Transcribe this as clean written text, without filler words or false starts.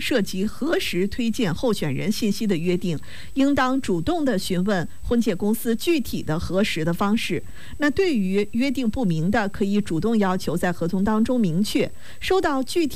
涉及核实推荐候选人信息的约定，应当主动地询问婚介公司具体的核实的方式。那对于约定不明的，可以主动要求在合同当中明确，收到具体